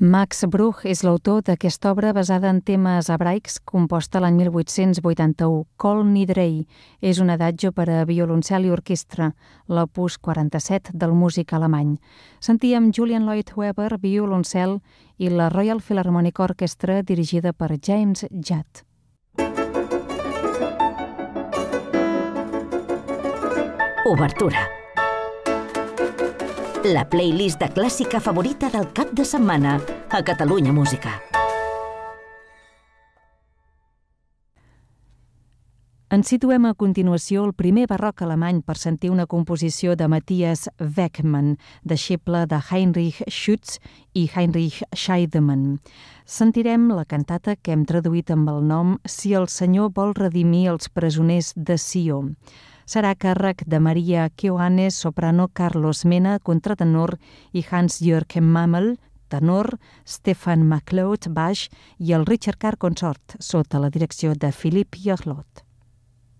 Max Bruch és l'autor d'aquesta obra basada en temes hebraics composta l'any 1881. Kol Nidrei és un adagio per a violoncel i orquestra, l'opus 47 del músic alemany. Sentíem Julian Lloyd Webber, violoncel, i la Royal Philharmonic Orchestra dirigida per James Judd. Obertura. La playlist de clàssica favorita del cap de setmana a Catalunya Música. Ens situem a continuació el primer barroc alemany per sentir una composició de Matthias Weckmann, deixeble de Heinrich Schütz i Heinrich Scheidemann. Sentirem la cantata que hem traduït amb el nom Si el Senyor vol redimir els presoners de Sió. Serà a càrrec de Maria Keohanes, soprano, Carlos Mena, contratenor, i Hans-Jörg Mammel, tenor, Stefan MacLeod, baix, i el Richard Carr, consort, sota la direcció de Philipp Jachlot.